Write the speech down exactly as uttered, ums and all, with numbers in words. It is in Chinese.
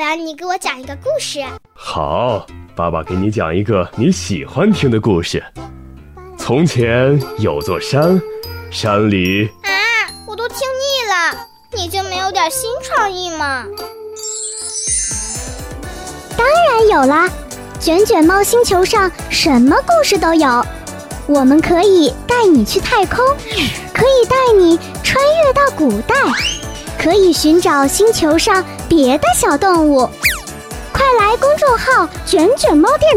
然你给我讲一个故事。 好，爸爸给你讲一个你喜欢听的故事。从前有座山，山里…… 啊，我都听腻了，你就没有点新创意吗？ 当然有啦，卷卷猫星球上什么故事都有。我们可以带你去太空，可以带你穿越到古代，可以寻找星球上别的小动物。快来公众号卷卷猫电